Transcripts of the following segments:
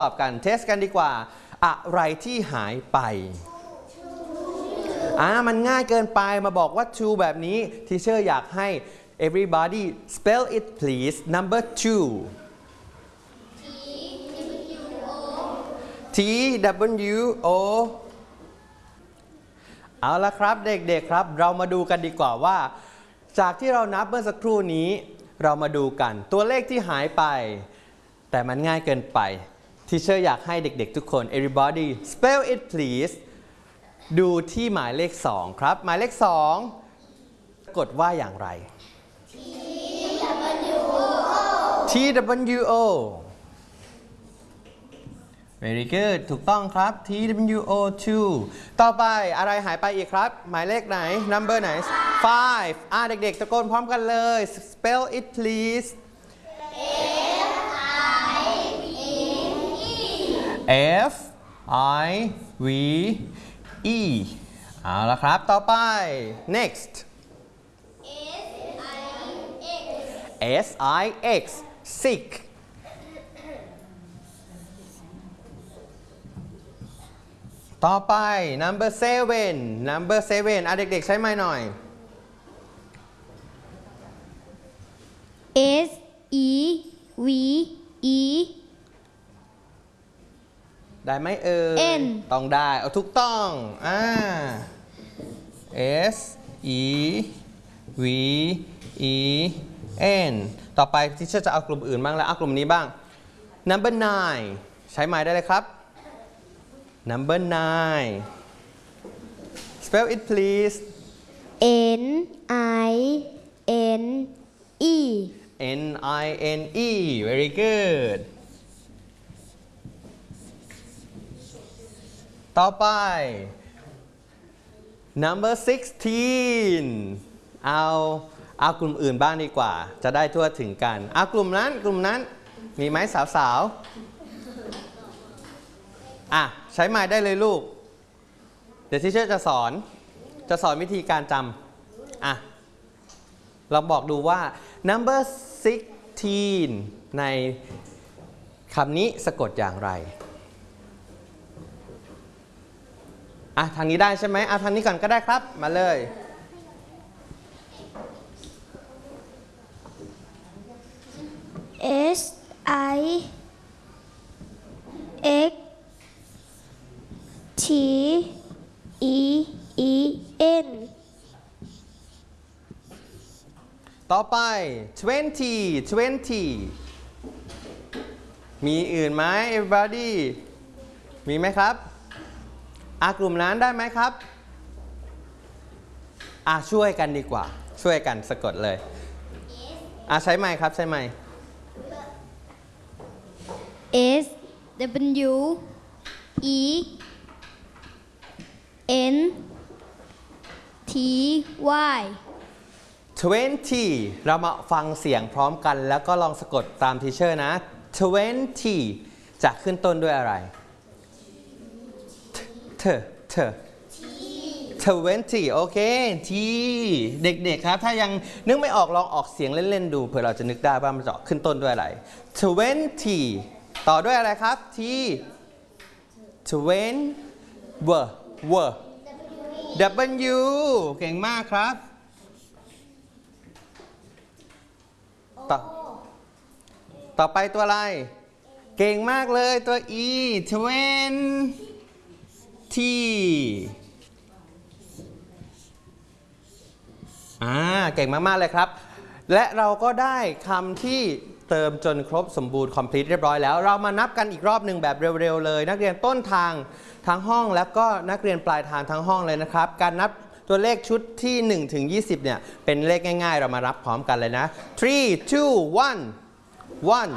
ตอบกันเทสกันดีกว่าอะไรที่หายไปมันง่ายเกินไปมาบอกว่า two แบบนี้ทีเชอร์อยากให้ everybody spell it please number two T W O เอาละครับเด็กๆครับเรามาดูกันดีกว่าว่าจากที่เรานับเมื่อสักครู่นี้เรามาดูกันตัวเลขที่หายไปแต่มันง่ายเกินไปทีเชอร์อยากให้เด็กๆทุกคน everybody spell it please ดูที่หมายเลข2ครับหมายเลข2กดว่าอย่างไร T W O very good ถูกต้องครับ T W O 2ต่อไปอะไรหายไปอีกครับหมายเลขไหน number ไหน 5เด็กๆตะโกนพร้อมกันเลย spell it please F I V E เอาละครับต่อไป next S I X sick ต่อไป number 7เด็กๆใช้ไม้หน่อย S E V E ได้ไหมเอ่ย N ต้องได้เอาถูกต้องS E V E N ต่อไปที่จะเอากลุ่มอื่นบ้างแล้วเอากลุ่มนี้บ้าง number 9ใช้ไม้ได้เลยครับ number 9 spell it please N I N E N I N E very good ต่อไป number 16เอากลุ่มอื่นบ้างดีกว่าจะได้ทั่วถึงกันกลุ่มนั้นมีไหมสาวใช้ไม้ได้เลยลูกเดี๋ยวที่เชอร์จะสอนวิธีการจำเราบอกดูว่า number 16ในคำนี้สะกดอย่างไรทางนี้ได้ใช่ไหมทางนี้ก่อนก็ได้ครับมาเลย S I X T E E N ต่อไป 20มีอื่นไหม everybody มีไหมครับกลุ่มนั้นได้ไหมครับช่วยกันดีกว่าช่วยกันสะกดเลยใช้ไมค์ครับใช้ไมค์ S W E N T Y 20เรามาฟังเสียงพร้อมกันแล้วก็ลองสะกดตามทีเชอร์นะ20จะขึ้นต้นด้วยอะไร20โอเค T เด็กๆครับถ้ายังนึกไม่ออกลองออกเสียงเล่นๆดูเผื่อเราจะนึกได้ว่ามันจะขึ้นต้นด้วยอะไร20ต่อด้วยอะไรครับ T 20 W เก่งมากครับต่อไปตัวอะไรเก่งมากเลยตัว E 20เก่งมากๆเลยครับและเราก็ได้คำที่เติมจนครบสมบูรณ์ complete เรียบร้อยแล้วเรามานับกันอีกรอบหนึ่งแบบเร็วๆเลยนักเรียนต้นทางทั้งห้องแล้วก็นักเรียนปลายทางทั้งห้องเลยนะครับการนับตัวเลขชุดที่1ถึง20เนี่ยเป็นเลขง่ายๆเรามานับพร้อมกันเลยนะ3 2 1 1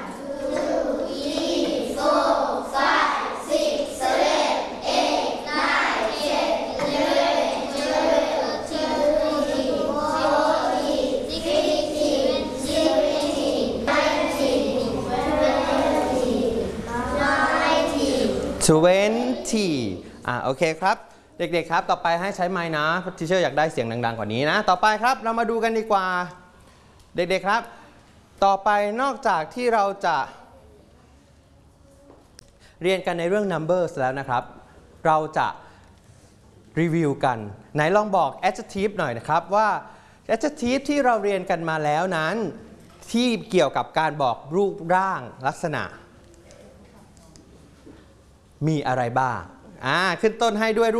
20โอเคครับเด็กๆครับต่อไปให้ใช้ไมค์นะทีเชอร์อยากได้เสียงดังๆกว่านี้นะต่อไปครับเรามาดูกันดีกว่าเด็กๆครับต่อไปนอกจากที่เราจะเรียนกันในเรื่อง numbers แล้วนะครับ เราจะรีวิวกัน ไหนลองบอก adjective หน่อยนะครับว่า adjective ที่เราเรียนกันมาแล้วนั้น ที่เกี่ยวกับการบอกรูปร่างลักษณะ มีอะไรบ้าง ขึ้นต้นให้ด้วย